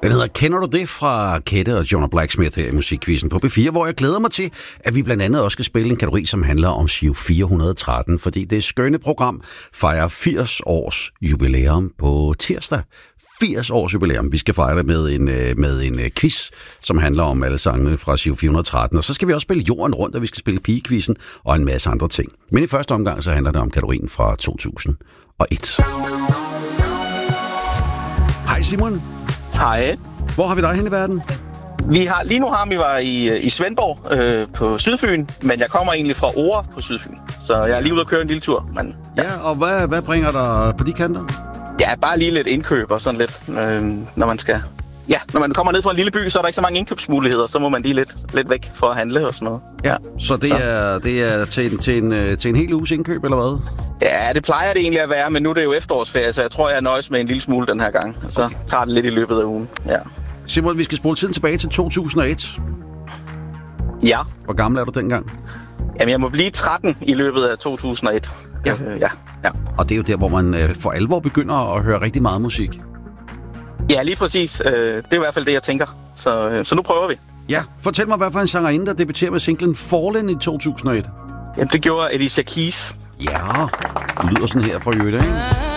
Den hedder Kender du det? Fra Kette og Jonah Blacksmith her i Musikquizzen på B4, hvor jeg glæder mig til, at vi blandt andet også skal spille en kategori, som handler om Giro 413, fordi det skønne program fejrer 80 års jubilæum på tirsdag. 80 års jubilæum. Vi skal fejre det med en quiz, som handler om alle sangene fra Giro 413. Og så skal vi også spille jorden rundt, og vi skal spille pigequizzen og en masse andre ting. Men i første omgang, så handler det om kategorien fra 2001. Hej Simon. Hej. Hvor har vi dig hen i verden? Lige nu har vi var i Svendborg på Sydfyn, men jeg kommer egentlig fra Ore på Sydfyn. Så jeg er lige ude at køre en lille tur. Men, ja, og hvad bringer dig på de kanter? Ja, bare lige lidt indkøb og sådan lidt, når man skal... Ja, når man kommer ned fra en lille by, så er der ikke så mange indkøbsmuligheder, så må man lige lidt væk for at handle og sådan noget. Ja, så det er til en hel uges indkøb, eller hvad? Ja, det plejer det egentlig at være, men nu er det jo efterårsferie, så jeg tror, jeg nøjes med en lille smule den her gang. Så tager det lidt i løbet af ugen, ja. Simon, vi skal spole tiden tilbage til 2001. Ja. Hvor gammel er du dengang? Jamen, jeg må blive 13 i løbet af 2001. Ja. Ja. Og det er jo der, hvor man for alvor begynder at høre rigtig meget musik. Ja, lige præcis. Det er i hvert fald det, jeg tænker. Så nu prøver vi. Ja, fortæl mig, hvad for en sangerinde, der debuterer med singlen Fallen i 2001? Jamen, det gjorde Alicia Keys. Ja, det lyder sådan her fra Jøde, ikke?